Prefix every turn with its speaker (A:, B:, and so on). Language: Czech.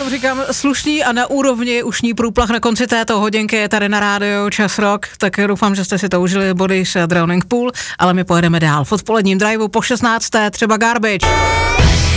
A: tomu říkám, slušný a na úrovni ušní průplach na konci této hodinky je tady na rádiu Čas Rock, tak doufám, že jste si to užili, Bodies a Drowning Pool, ale my pojedeme dál. V odpoledním driveu po 16. třeba Garbage.